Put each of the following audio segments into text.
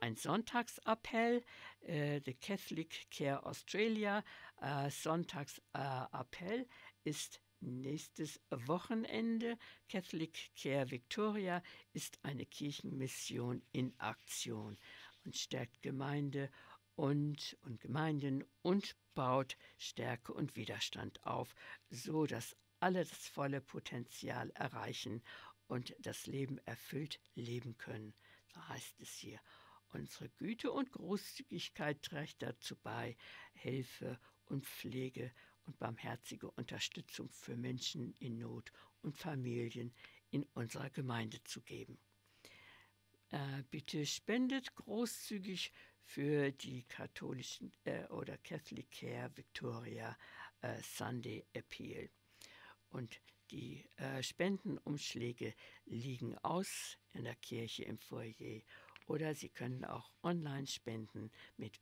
ein Sonntagsappell, The Catholic Care Australia Sonntagsappell ist nächstes Wochenende. Catholic Care Victoria ist eine Kirchenmission in Aktion und stärkt Gemeinde und Gemeinden und baut Stärke und Widerstand auf, so dass alle das volle Potenzial erreichen und das Leben erfüllt leben können. So heißt es hier. Unsere Güte und Großzügigkeit trägt dazu bei, Hilfe und Pflege und barmherzige Unterstützung für Menschen in Not und Familien in unserer Gemeinde zu geben. Bitte spendet großzügig für die katholischen oder Catholic Care Victoria Sunday Appeal. Und die Spendenumschläge liegen aus in der Kirche im Foyer oder Sie können auch online spenden mit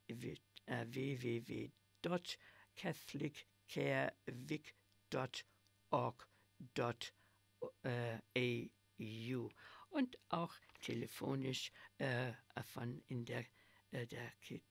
www.catholicarevic.org.au und auch telefonisch von der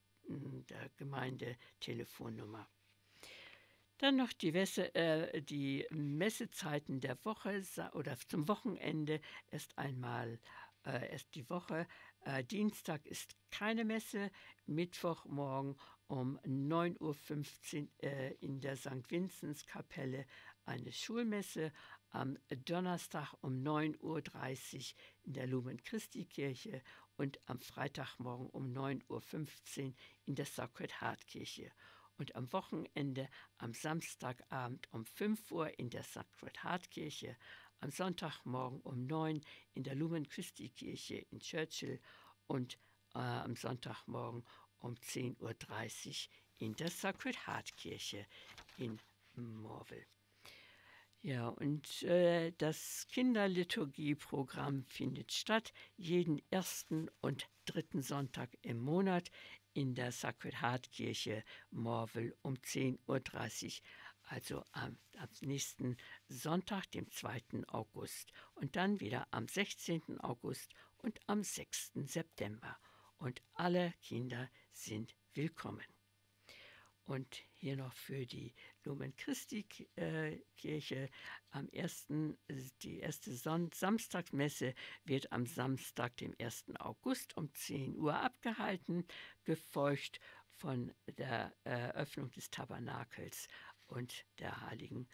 Gemeindetelefonnummer. Dann noch die Messezeiten der Woche oder zum Wochenende erst die Woche. Dienstag ist keine Messe, Mittwochmorgen um 9:15 Uhr in der St. Vinzenz-Kapelle eine Schulmesse, am Donnerstag um 9:30 Uhr in der Lumen Christi Kirche und am Freitagmorgen um 9:15 Uhr in der Sacred Heart Kirche. Und am Wochenende, am Samstagabend um 5 Uhr in der Sacred Heart Kirche, am Sonntagmorgen um 9 Uhr in der Lumen Christi Kirche in Churchill und am Sonntagmorgen um 10:30 Uhr in der Sacred Heart Kirche in Morwell. Ja, und das Kinderliturgieprogramm findet statt jeden ersten und dritten Sonntag im Monat in der Sacred Heart Kirche Morwell um 10:30 Uhr, also am nächsten Sonntag, dem 2. August. Und dann wieder am 16. August und am 6. September. Und alle Kinder sind willkommen. Und hier noch für die Lumen Christi Kirche die erste Samstagsmesse wird am Samstag, dem 1. August um 10 Uhr abgehalten, gefolgt von der Eröffnung des Tabernakels und der heiligen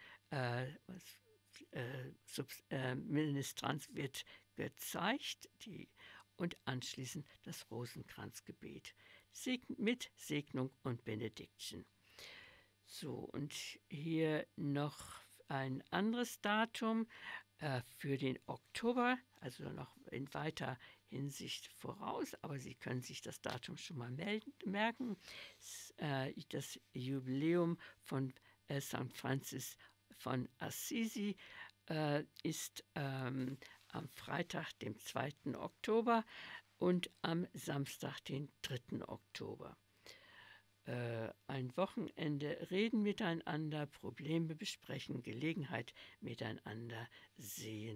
Ministranz wird gezeigt, und anschließend das Rosenkranzgebet mit Segnung und Benediction. So, und hier noch ein anderes Datum für den Oktober, also noch in weiter Hinsicht voraus, aber Sie können sich das Datum schon mal merken. Das Jubiläum von St. Francis von Assisi ist am Freitag, dem 2. Oktober und am Samstag, den 3. Oktober. Ein Wochenende reden miteinander, Probleme besprechen, Gelegenheit miteinander sehen,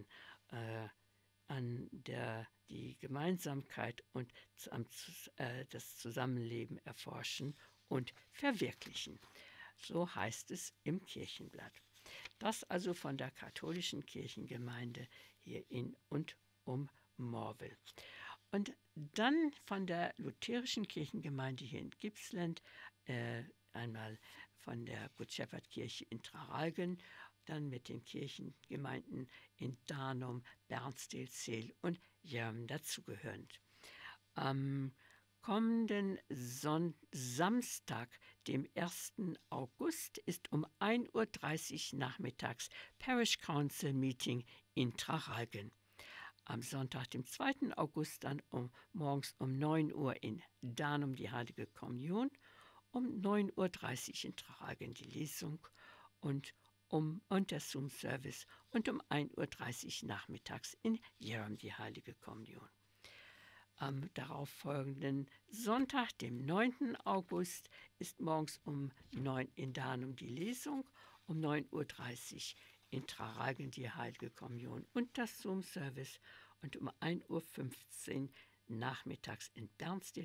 die Gemeinsamkeit und das Zusammenleben erforschen und verwirklichen. So heißt es im Kirchenblatt. Das also von der katholischen Kirchengemeinde hier in und um Morwell. Und dann von der lutherischen Kirchengemeinde hier in Gippsland, einmal von der Good Shepherd Kirche in Traralgen, dann mit den Kirchengemeinden in Darnum, Bernsdale, Seel und Jerm dazugehörend. Am kommenden Samstag, dem 1. August, ist um 1:30 Uhr nachmittags Parish Council Meeting in Traralgen. Am Sonntag, dem 2. August, dann morgens um 9 Uhr in Darnum die Heilige Kommunion, um 9:30 Uhr in Traralgen die Lesung und der Zoom-Service und um 1:30 Uhr nachmittags in Jerem die Heilige Kommunion. Am darauffolgenden Sonntag, dem 9. August, ist morgens um 9 Uhr in Darnum die Lesung, um 9:30 Uhr in Traralgen die Heilige Kommunion und das Zoom-Service und um 1:15 Uhr nachmittags in Bernsdale